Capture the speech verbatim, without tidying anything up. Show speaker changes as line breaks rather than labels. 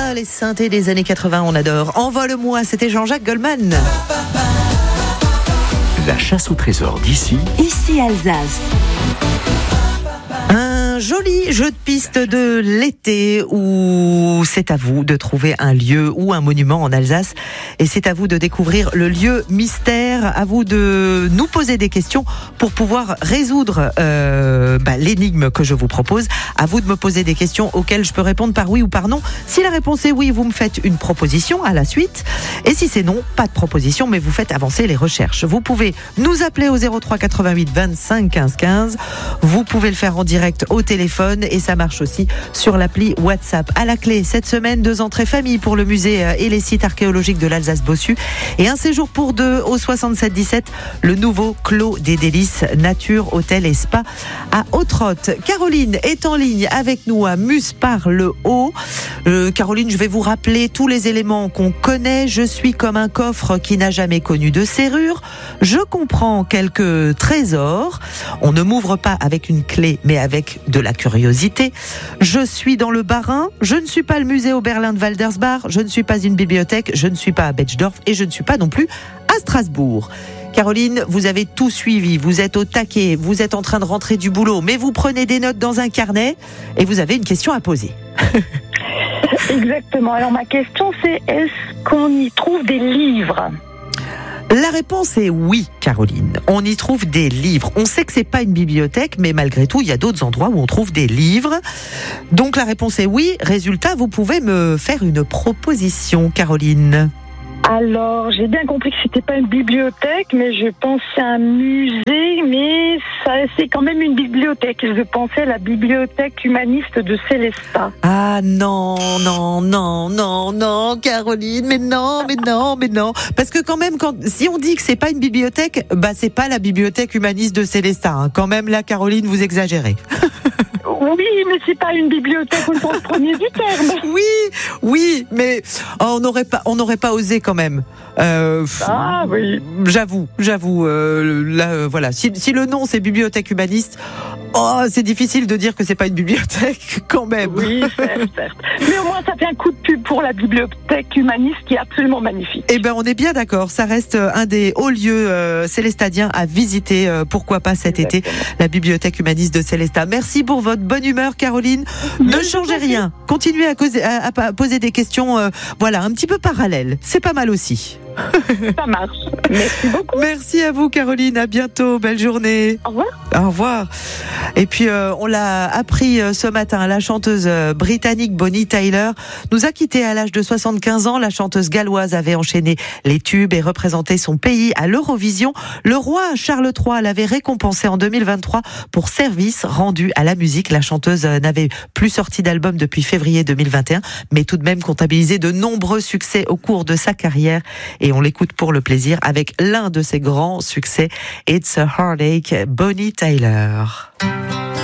Ah, les synthés des années quatre-vingts, on adore. Envole-moi, c'était Jean-Jacques Goldman.
La chasse au trésor d'ici.
Ici Alsace.
Un joli jeu de piste de l'été où c'est à vous de trouver un lieu ou un monument en Alsace et c'est à vous de découvrir le lieu mystère, à vous de nous poser des questions pour pouvoir résoudre euh, bah, l'énigme que je vous propose. À vous de me poser des questions auxquelles je peux répondre par oui ou par non. Si la réponse est oui, vous me faites une proposition à la suite et si c'est non, pas de proposition mais vous faites avancer les recherches. Vous pouvez nous appeler au zéro trois quatre-vingt-huit vingt-cinq quinze quinze. Vous pouvez le faire en direct au téléphone et ça marche aussi sur l'appli WhatsApp. À la clé, cette semaine, deux entrées famille pour le musée et les sites archéologiques de l'Alsace-Bossu et un séjour pour deux au soixante-sept dix-sept, le nouveau Clos des Délices, nature, hôtel et spa à Autrotte. Caroline est en ligne avec nous à Mus par le Haut. Euh, Caroline, je vais vous rappeler tous les éléments qu'on connaît. Je suis comme un coffre qui n'a jamais connu de serrure. Je comprends quelques trésors. On ne m'ouvre pas avec une clé, mais avec de la curiosité. Je suis dans le Bas-Rhin. Je ne suis pas le musée Oberlin de Waldersbach. Je ne suis pas une bibliothèque. Je ne suis pas à Betschdorf et je ne suis pas non plus à Strasbourg. Caroline, vous avez tout suivi. Vous êtes au taquet. Vous êtes en train de rentrer du boulot, mais vous prenez des notes dans un carnet et vous avez une question à poser.
Exactement. Alors ma question c'est, est-ce qu'on y trouve des livres ?
La réponse est oui, Caroline. On y trouve des livres. On sait que c'est pas une bibliothèque, mais malgré tout, il y a d'autres endroits où on trouve des livres. Donc la réponse est oui. Résultat, vous pouvez me faire une proposition, Caroline.
Alors, j'ai bien compris que c'était pas une bibliothèque, mais je pensais à un musée, mais ça, c'est quand même une bibliothèque. Je pensais à la bibliothèque humaniste de Célestat.
Ah non, non, non, non, non, Caroline, mais non, mais non, mais non. Parce que quand même, quand, si on dit que c'est pas une bibliothèque, bah c'est pas la bibliothèque humaniste de Célestat. Hein. Quand même, là, Caroline, vous exagérez.
Oui, mais c'est pas une bibliothèque au sens premier du terme.
Oui, oui, mais oh, on n'aurait pas, on n'aurait pas osé quand même. Euh,
ah oui.
J'avoue, j'avoue. Euh, là, euh, voilà. Si, si le nom c'est bibliothèque humaniste, oh, c'est difficile de dire que c'est pas une bibliothèque quand même.
Oui, certes, certes. Mais au moins ça fait un coup de pub pour la bibliothèque humaniste qui est absolument magnifique.
Eh ben, on est bien d'accord. Ça reste un des hauts lieux euh, célestadiens à visiter. Euh, pourquoi pas cet Exactement. été, la bibliothèque humaniste de Célestat. Merci pour votre bonne humeur, Caroline. Ne oui, changez rien. Continuez à, causer, à, à poser des questions, euh, voilà, un petit peu parallèles. C'est pas mal aussi.
Ça marche. Merci beaucoup.
Merci à vous, Caroline. À bientôt. Belle journée.
Au revoir.
Au revoir. Et puis, euh, on l'a appris euh, ce matin, la chanteuse euh, britannique Bonnie Tyler nous a quittés à l'âge de soixante-quinze ans. La chanteuse galloise avait enchaîné les tubes et représenté son pays à l'Eurovision. Le roi Charles trois l'avait récompensée en deux mille vingt-trois pour service rendu à la musique. La chanteuse euh, n'avait plus sorti d'album depuis février deux mille vingt et un, mais tout de même comptabilisé de nombreux succès au cours de sa carrière. Et on l'écoute pour le plaisir avec l'un de ses grands succès, It's a Heartache, Bonnie Tyler.